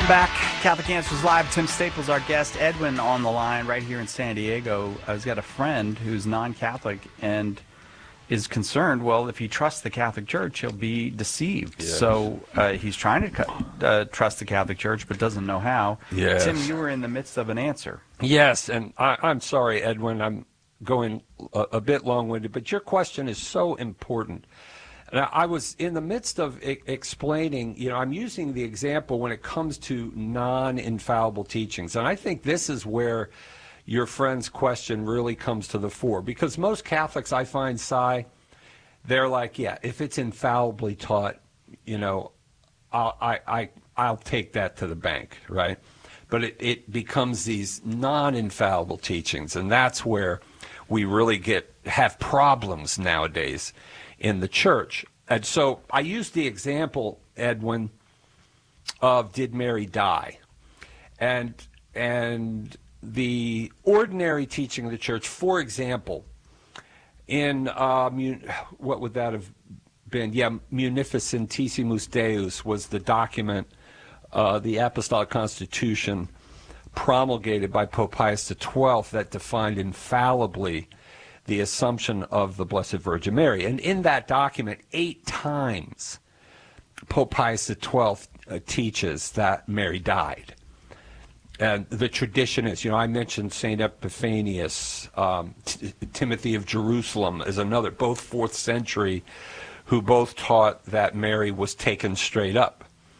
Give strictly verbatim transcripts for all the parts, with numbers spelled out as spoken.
Welcome back. Catholic Answers Live. Tim Staples, our guest. Edwin on the line right here in San Diego. Uh, he's got a friend who's non-Catholic and is concerned, well, if he trusts the Catholic Church, he'll be deceived. Yes. So uh, he's trying to uh, trust the Catholic Church but doesn't know how. Yes. Tim, you were in the midst of an answer. Yes, and I, I'm sorry, Edwin. I'm going a, a bit long-winded, but your question is so important. Now, I was in the midst of I- explaining, you know, I'm using the example when it comes to non-infallible teachings. And I think this is where your friend's question really comes to the fore. Because most Catholics, I find, Si, they're like, yeah, if it's infallibly taught, you know, I'll, I, I, I'll take that to the bank, right? But it, it becomes these non-infallible teachings. And that's where we really get have problems nowadays in the church. And so I used the example, Edwin, of did Mary die? And and the ordinary teaching of the church, for example, in, uh, what would that have been? Yeah, Munificentissimus Deus was the document, uh, the Apostolic Constitution promulgated by Pope Pius the twelfth that defined infallibly the Assumption of the Blessed Virgin Mary. And in that document, eight times, Pope Pius the twelfth uh, teaches that Mary died. And the tradition is, you know, I mentioned Saint Epiphanius, um, T- Timothy of Jerusalem is another, both fourth century, who both taught that Mary was taken straight up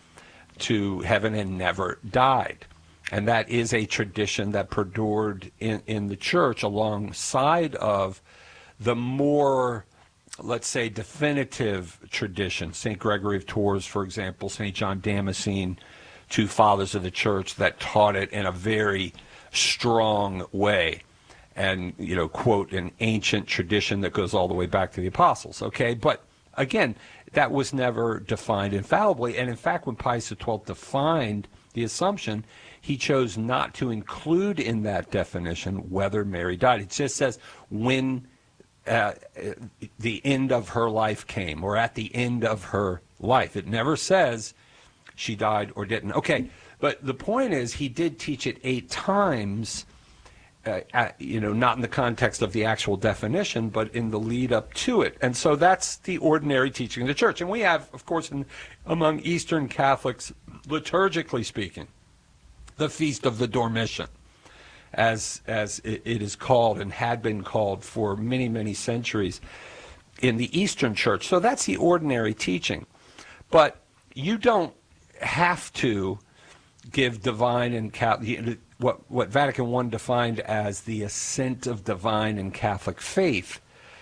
to heaven and never died. And that is a tradition that perdured in, in the church alongside of the more, let's say, definitive tradition. Saint Gregory of Tours, for example, Saint John Damascene, two fathers of the church that taught it in a very strong way. And, you know, quote, an ancient tradition that goes all the way back to the apostles, okay? But, again, that was never defined infallibly. And, in fact, when Pius the twelfth defined the Assumption, he chose not to include in that definition whether Mary died. It just says when uh, the end of her life came, or at the end of her life. It never says she died or didn't. Okay, but the point is he did teach it eight times, uh, at, you know, not in the context of the actual definition, but in the lead up to it. And so that's the ordinary teaching of the church. And we have, of course, in, among Eastern Catholics, liturgically speaking, the Feast of the Dormition, as as it, it is called and had been called for many, many centuries in the Eastern Church. So that's the ordinary teaching. But you don't have to give divine and Catholic, what, what Vatican I defined as the assent of divine and Catholic faith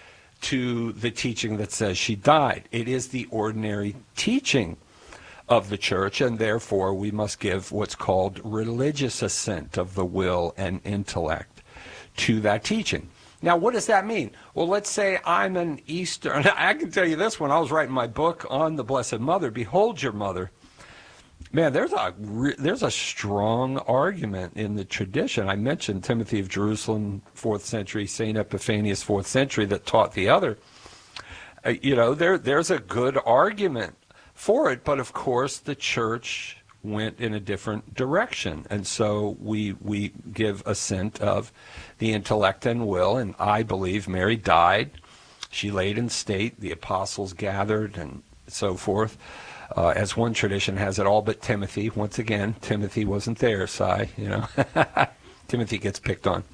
to the teaching that says she died. It is the ordinary teaching of the church, and therefore we must give what's called religious assent of the will and intellect to that teaching. Now, what does that mean? Well, let's say I'm an Eastern, I can tell you this, when I was writing my book on the Blessed Mother, Behold Your Mother, man, there's a there's a strong argument in the tradition. I mentioned Timothy of Jerusalem, fourth century, Saint Epiphanius, fourth century, that taught the other. Uh, you know, there there's a good argument for it, but of course the church went in a different direction, and so we we give assent of the intellect and will, and I believe Mary died. She laid in state, the apostles gathered, and so forth. Uh, as one tradition has it, all but Timothy. Once again, Timothy wasn't there, Si, you know. Timothy gets picked on.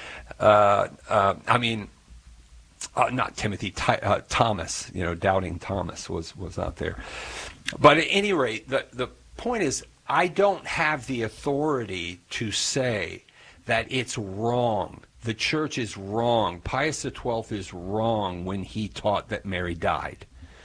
Uh, uh, I mean, uh, not Timothy, uh, Thomas, you know, doubting Thomas was, was not there. But at any rate, the, the point is, I don't have the authority to say that it's wrong. The church is wrong. Pius the twelfth is wrong when he taught that Mary died.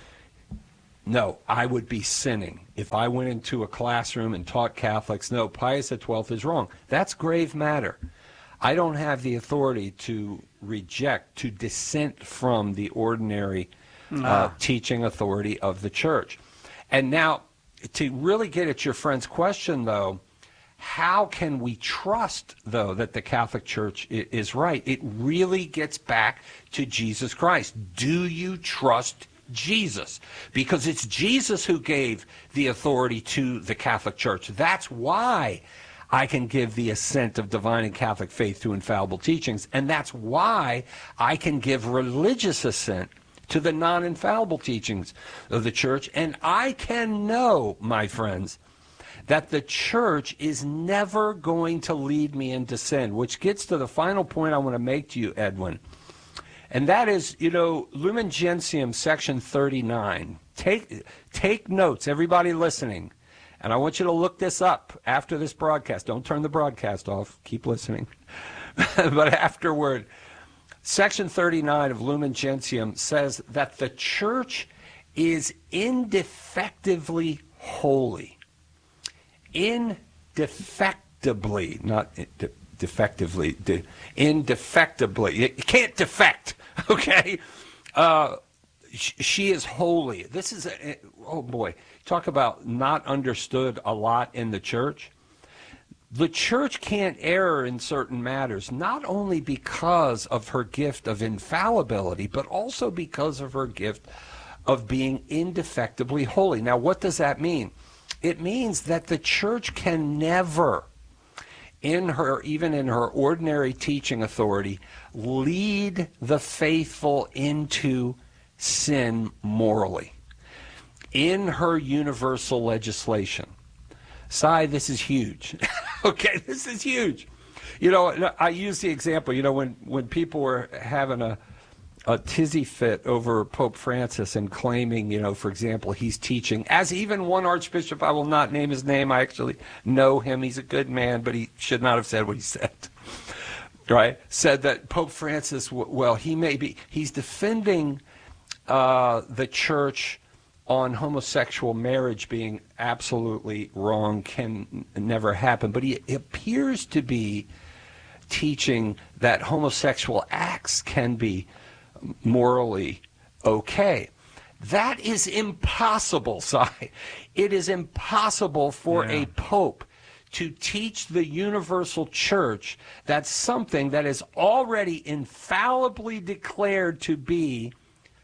No, I would be sinning if I went into a classroom and taught Catholics, no, Pius the twelfth is wrong. That's grave matter. I don't have the authority to reject, to dissent from the ordinary uh, ah. teaching authority of the church. And now, to really get at your friend's question, though, how can we trust, though, that the Catholic Church is right? It really gets back to Jesus Christ. Do you trust Jesus, because it's Jesus who gave the authority to the Catholic Church. That's why I can give the assent of divine and Catholic faith to infallible teachings, and that's why I can give religious assent to the non-infallible teachings of the Church. And I can know, my friends, that the Church is never going to lead me into sin, which gets to the final point I want to make to you, Edwin. And that is, you know, Lumen Gentium, section thirty-nine. Take, take notes, everybody listening. And I want you to look this up after this broadcast. Don't turn the broadcast off. Keep listening. But afterward, section thirty-nine of Lumen Gentium says that the Church is indefectively holy. Indefectibly, not de- defectively, de- indefectibly. You can't defect, okay? Uh, sh- she is holy. This is, a, oh boy, talk about not understood a lot in the Church. The Church can't err in certain matters, not only because of her gift of infallibility, but also because of her gift of being indefectibly holy. Now, what does that mean? It means that the Church can never, in her, even in her ordinary teaching authority, lead the faithful into sin morally. In her universal legislation. Cy, this is huge. Okay, this is huge. You know, I use the example, you know, when, when people were having a, a tizzy fit over Pope Francis and claiming, you know, for example, he's teaching, as even one archbishop, I will not name his name, I actually know him, he's a good man, but he should not have said what he said, right? Said that Pope Francis, well, he may be, he's defending uh, the Church on homosexual marriage being absolutely wrong, can never happen, but he appears to be teaching that homosexual acts can be morally okay. That is impossible, Si. It is impossible for yeah. a pope to teach the universal Church that something that is already infallibly declared to be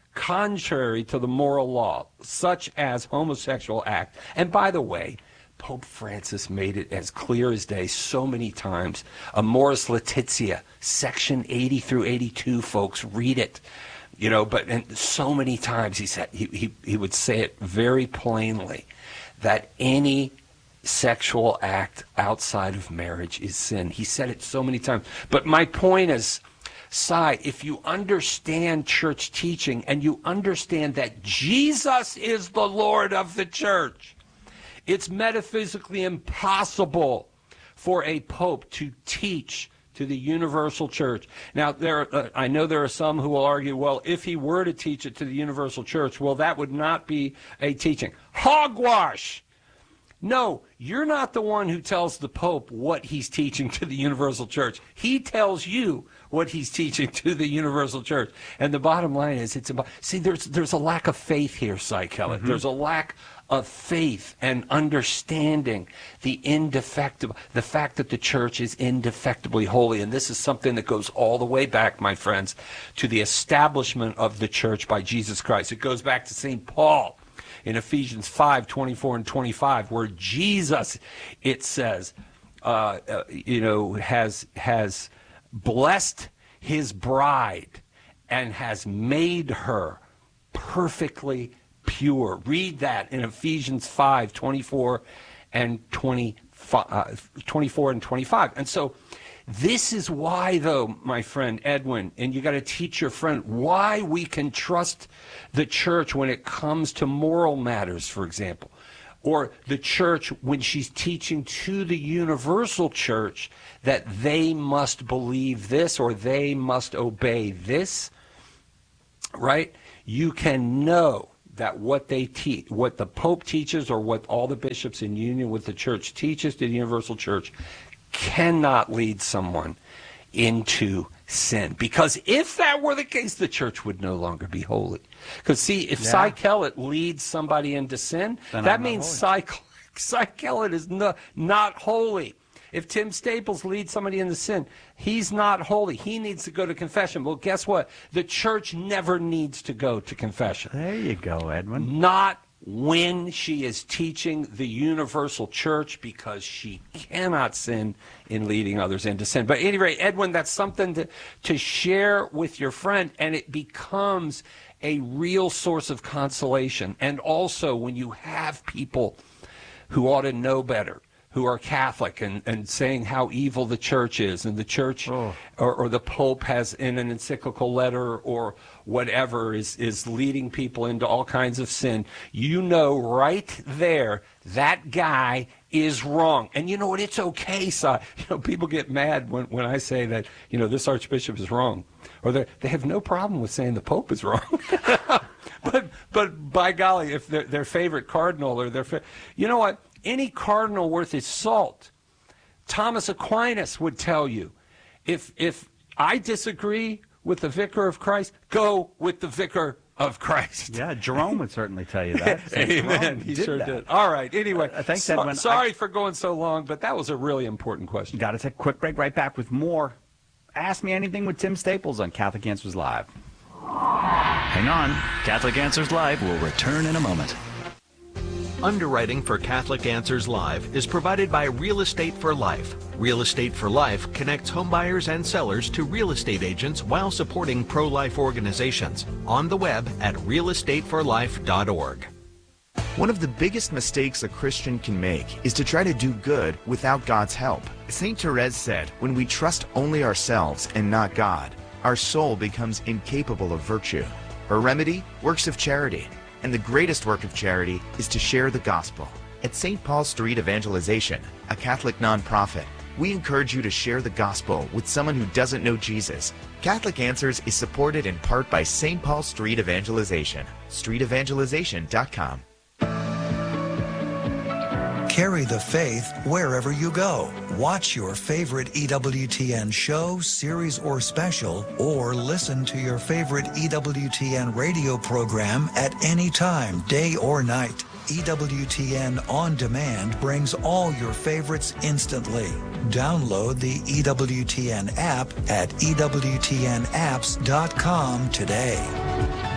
contrary to the moral law, such as homosexual act. And by the way, Pope Francis made it as clear as day so many times. Amoris Laetitia, section eighty through eighty-two, folks, read it. You know, but and so many times he said he, he, he would say it very plainly that any sexual act outside of marriage is sin. He said it so many times. But my point is, Si, if you understand church teaching and you understand that Jesus is the Lord of the Church, it's metaphysically impossible for a pope to teach to the universal Church. Now, there, uh, I know there are some who will argue, well, if he were to teach it to the universal Church, well, that would not be a teaching. Hogwash! No, you're not the one who tells the Pope what he's teaching to the universal Church. He tells you what he's teaching to the universal Church. And the bottom line is, it's about, see, there's there's a lack of faith here, Cy Kellett. Mm-hmm. There's a lack of faith and understanding the indefectible, the fact that the Church is indefectibly holy. And this is something that goes all the way back, my friends, to the establishment of the Church by Jesus Christ. It goes back to Saint Paul in Ephesians five, twenty-four and twenty-five, where Jesus, it says, uh, uh, you know, has has blessed his bride and has made her perfectly pure. Read that in Ephesians five, twenty-four and twenty-five, uh, twenty-four and twenty-five. And so this is why, though, my friend Edwin, and you got to teach your friend why we can trust the Church when it comes to moral matters, for example, or the Church when she's teaching to the universal Church that they must believe this or they must obey this, right? You can know that what they teach, what the Pope teaches, or what all the bishops in union with the Church teaches to the universal Church, cannot lead someone into sin. Because if that were the case, the Church would no longer be holy. Because see, if yeah. Cy Kellett leads somebody into sin, then that I'm means Cy, Cy Kellett is no, not holy. If Tim Staples leads somebody into sin, he's not holy. He needs to go to confession. Well, guess what? The church never needs to go to confession. There you go, Edwin. Not when she is teaching the universal church, because she cannot sin in leading others into sin. But at any rate, Edwin, that's something to, to share with your friend, and it becomes a real source of consolation. And also, when you have people who ought to know better, who are Catholic, and, and saying how evil the church is, and the church oh. or, or the Pope has in an encyclical letter or whatever is, is leading people into all kinds of sin, you know right there that guy is wrong. And you know what? It's okay. So, you know, people get mad when, when I say that, you know, this archbishop is wrong. Or they they have no problem with saying the Pope is wrong. but but by golly, if their their favorite cardinal or their fa- you know what? Any cardinal worth his salt, Thomas Aquinas would tell you, if if I disagree with the Vicar of Christ, go with the Vicar of Christ. Yeah, Jerome would certainly tell you that. Amen. He did sure that. did. All right. Anyway, I think so, that when sorry I, for going so long, but that was a really important question. Got to take a quick break. Right back with more Ask Me Anything with Tim Staples on Catholic Answers Live. Hang on. Catholic Answers Live will return in a moment. Underwriting for Catholic Answers Live is provided by Real Estate for Life. Real Estate for Life connects homebuyers and sellers to real estate agents while supporting pro-life organizations. On the web at real estate for life dot org. One of the biggest mistakes a Christian can make is to try to do good without God's help. Saint Therese said, when we trust only ourselves and not God, our soul becomes incapable of virtue. Her remedy? Works of charity. And the greatest work of charity is to share the gospel. At Saint Paul Street Evangelization, a Catholic nonprofit, we encourage you to share the gospel with someone who doesn't know Jesus. Catholic Answers is supported in part by Saint Paul Street Evangelization. street evangelization dot com. Carry the faith wherever you go. Watch your favorite E W T N show, series, or special, or listen to your favorite E W T N radio program at any time, day or night. E W T N On Demand brings all your favorites instantly. Download the E W T N app at E W T N apps dot com today.